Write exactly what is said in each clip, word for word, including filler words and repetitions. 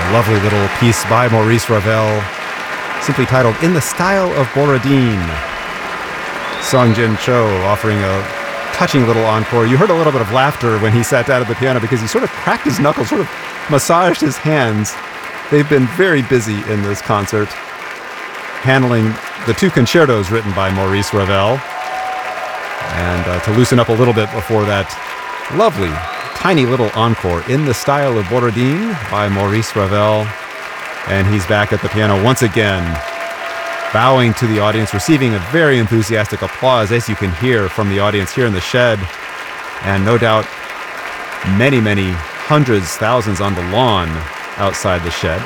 Lovely little piece by Maurice Ravel, simply titled In the Style of Borodin. Song Jin Cho offering a touching little encore. You heard a little bit of laughter when he sat down at the piano because he sort of cracked his knuckles, sort of massaged his hands. They've been very busy in this concert, handling the two concertos written by Maurice Ravel. And uh, to loosen up a little bit before that lovely, tiny little encore, In the Style of Borodin by Maurice Ravel. And he's back at the piano once again, bowing to the audience, receiving a very enthusiastic applause, as you can hear from the audience here in the shed. And no doubt many, many hundreds, thousands on the lawn outside the shed.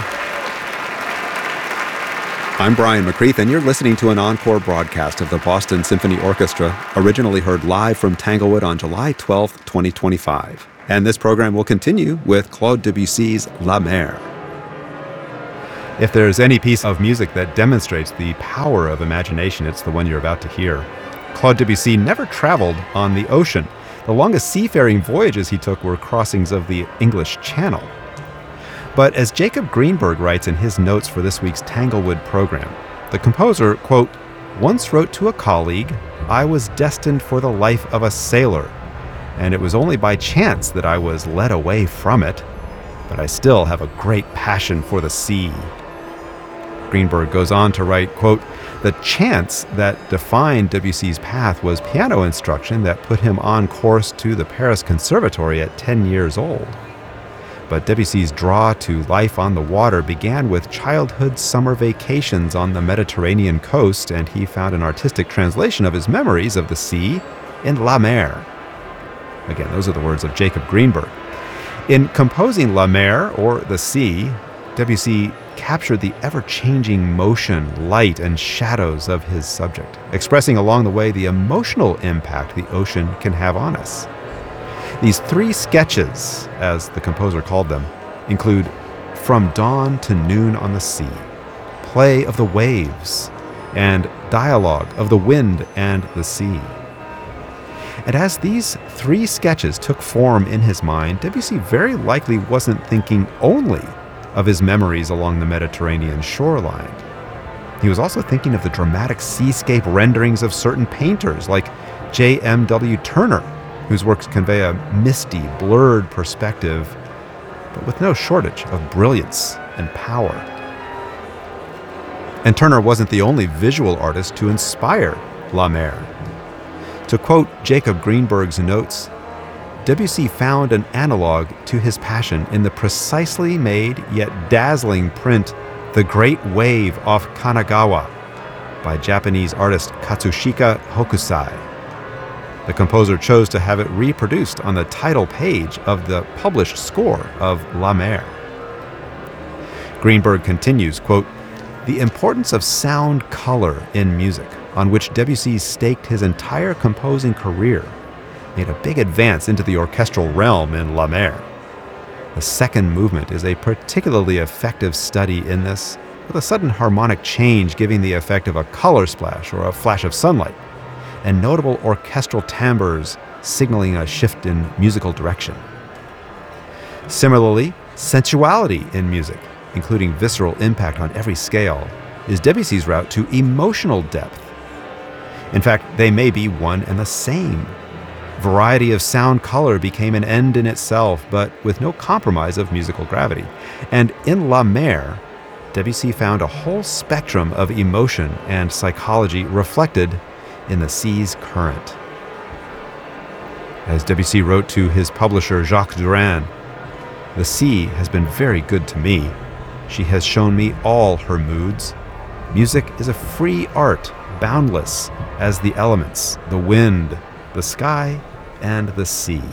I'm Brian McCreath, and you're listening to an encore broadcast of the Boston Symphony Orchestra, originally heard live from Tanglewood on July twelfth, twenty twenty-five. And this program will continue with Claude Debussy's La Mer. If there's any piece of music that demonstrates the power of imagination, it's the one you're about to hear. Claude Debussy never traveled on the ocean. The longest seafaring voyages he took were crossings of the English Channel. But as Jacob Greenberg writes in his notes for this week's Tanglewood program, the composer, quote, once wrote to a colleague, I was destined for the life of a sailor, and it was only by chance that I was led away from it, but I still have a great passion for the sea. Greenberg goes on to write, quote, the chance that defined Debussy's path was piano instruction that put him on course to the Paris Conservatory at ten years old. But Debussy's draw to life on the water began with childhood summer vacations on the Mediterranean coast, and he found an artistic translation of his memories of the sea in La Mer. Again, those are the words of Jacob Greenberg. In composing La Mer, or the sea, Debussy captured the ever-changing motion, light, and shadows of his subject, expressing along the way the emotional impact the ocean can have on us. These three sketches, as the composer called them, include From Dawn to Noon on the Sea, Play of the Waves, and Dialogue of the Wind and the Sea. And as these three sketches took form in his mind, Debussy very likely wasn't thinking only of his memories along the Mediterranean shoreline. He was also thinking of the dramatic seascape renderings of certain painters like J M W Turner, whose works convey a misty, blurred perspective, but with no shortage of brilliance and power. And Turner wasn't the only visual artist to inspire La Mer. To quote Jacob Greenberg's notes, Debussy found an analog to his passion in the precisely made yet dazzling print The Great Wave off Kanagawa by Japanese artist Katsushika Hokusai. The composer chose to have it reproduced on the title page of the published score of La Mer. Greenberg continues, quote, the importance of sound color in music, on which Debussy staked his entire composing career, made a big advance into the orchestral realm in La Mer. The second movement is a particularly effective study in this, with a sudden harmonic change giving the effect of a color splash or a flash of sunlight, and notable orchestral timbres signaling a shift in musical direction. Similarly, sensuality in music, including visceral impact on every scale, is Debussy's route to emotional depth. In fact, they may be one and the same. Variety of sound color became an end in itself, but with no compromise of musical gravity. And in La Mer, Debussy found a whole spectrum of emotion and psychology reflected in the sea's current. As Debussy wrote to his publisher Jacques Durand, the sea has been very good to me. She has shown me all her moods. Music is a free art, boundless as the elements, the wind, the sky, and the sea.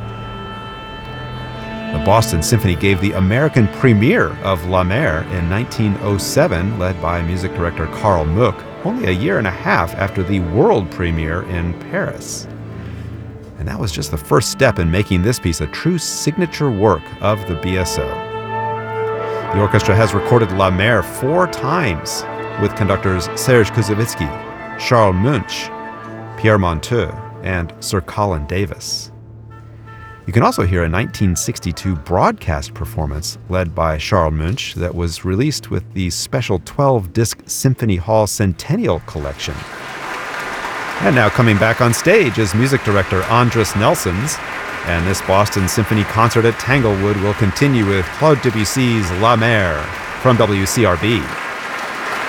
The Boston Symphony gave the American premiere of La Mer in nineteen oh seven, led by music director Carl Muck, only a year and a half after the world premiere in Paris. And that was just the first step in making this piece a true signature work of the B S O. The orchestra has recorded La Mer four times with conductors Serge Koussevitzky, Charles Munch, Pierre Monteux, and Sir Colin Davis. You can also hear a nineteen sixty-two broadcast performance led by Charles Munch that was released with the special twelve-disc Symphony Hall Centennial Collection. And now coming back on stage is music director Andris Nelsons, and this Boston Symphony concert at Tanglewood will continue with Claude Debussy's La Mer from W C R B.